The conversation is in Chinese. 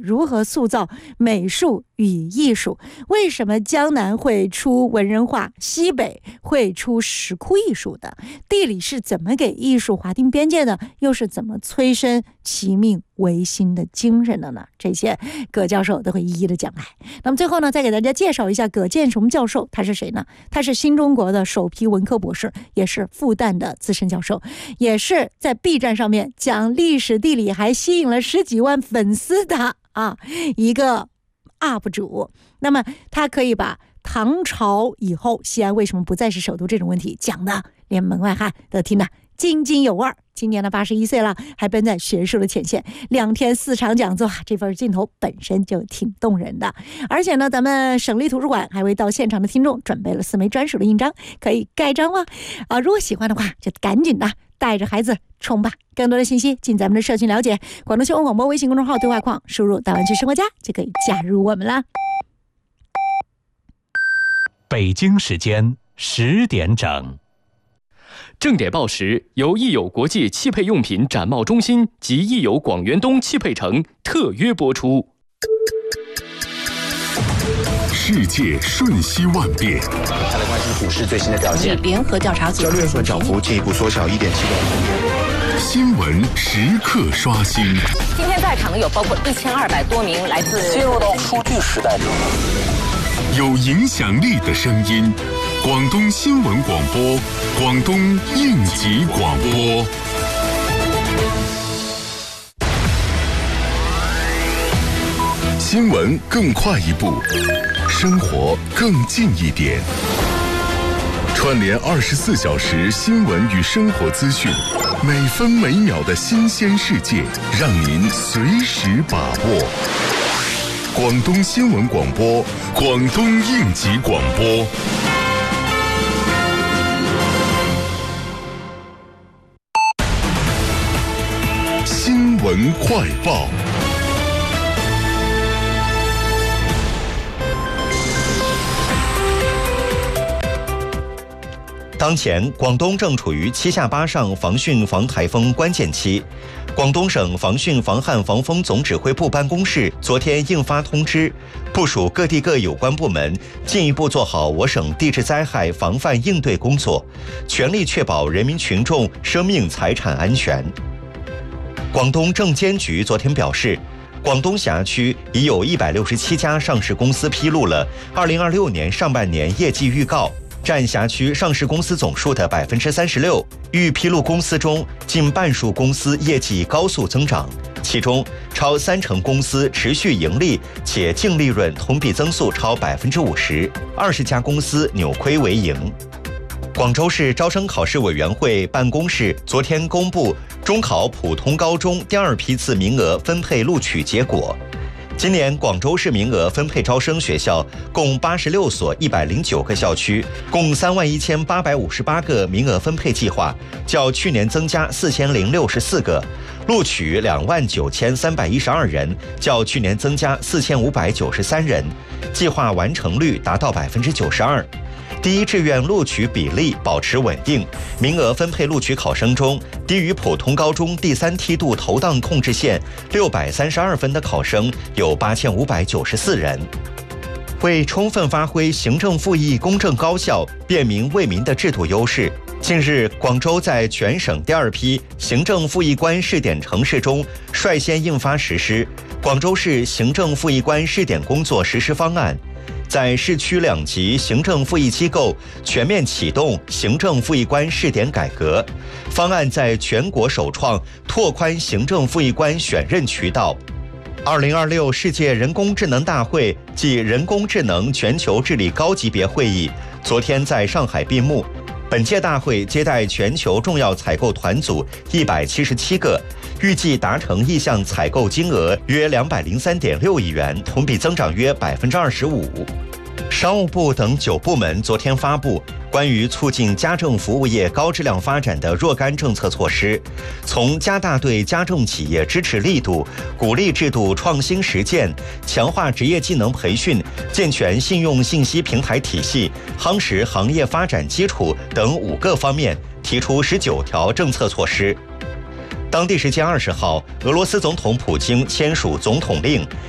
如何塑造美术与艺术？为什么江南会出文人画，西北会出石窟艺术的？地理是怎么给艺术划定边界的？又是怎么催生其命维新的精神的呢？这些葛教授都会一一的讲来。那么最后呢，再给大家介绍一下葛剑雄教授，他是谁呢？他是新中国的首批文科博士，也是复旦的资深教授，也是在 B 站上面讲历史地理还吸引了10几万粉丝的一个 UP 主。那么他可以把唐朝以后西安为什么不再是首都这种问题讲的连门外汉都听得津津有味。今年的81岁了，还奔在学术的前线，2天4场讲座，这份镜头本身就挺动人的。而且呢，咱们省立图书馆还为到现场的听众准备了4枚专属的印章，可以盖章如果喜欢的话，就赶紧的带着孩子冲吧。更多的信息进咱们的社群了解，广东新闻广播微信公众号对话框输入大湾区生活家就可以加入我们了。 北京时间10点整。 正点报时由益友国际汽配用品展贸中心及益友广元东汽配城特约播出。 世界瞬息万变， 再来关心股市最新的表现。 联合调查组交易日涨幅进一步缩小1.7%。 新闻时刻刷新。 今天在场的有包括1200多名来自进入到数据时代中， 有影响力的声音。广东新闻广播，广东应急广播。新闻更快一步，生活更近一点。串联24小时新闻与生活资讯，每分每秒的新鲜世界，让您随时把握。广东新闻广播，广东应急广播。新闻快报。 当前，广东正处于7下8上防汛防台风关键期。广东省防汛防旱防风总指挥部办公室昨天印发通知，部署各地各有关部门进一步做好我省地质灾害防范应对工作，全力确保人民群众生命财产安全。广东证监局昨天表示，广东辖区已有167家上市公司披露了2026年上半年业绩预告，占辖区上市公司总数的36%，预披露公司中近半数公司业绩高速增长，其中超30%公司持续盈利，且净利润同比增速超50%，20家公司扭亏为盈。广州市招生考试委员会办公室昨天公布中考普通高中第2批次名额分配录取结果。今年广州市名额分配招生学校共86所109个校区，共31858个名额分配计划，较去年增加4064个，录取29312人，较去年增加4593人，计划完成率达到92%。第一志愿录取比例保持稳定，名额分配录取考生中，低于普通高中第3梯度投档控制线632分的考生有8594人。为充分发挥行政复议公正高效、便民为民的制度优势，近日，广州在全省第2批行政复议官试点城市中率先印发实施广州市行政复议官试点工作实施方案，在市区2级行政复议机构全面启动行政复议官试点改革。方案在全国首创拓宽行政复议官选任渠道。2026世界人工智能大会暨人工智能全球治理高级别会议昨天在上海闭幕。本届大会接待全球重要采购团组177个，预计达成意向采购金额约203.6亿元，同比增长约25%。商务部等9部门昨天发布关于促进家政服务业高质量发展的若干政策措施，从加大对家政企业支持力度、鼓励制度创新实践、强化职业技能培训、健全信用信息平台体系、夯实行业发展基础等5个方面提出19条政策措施。当地时间20号，俄罗斯总统普京签署总统令，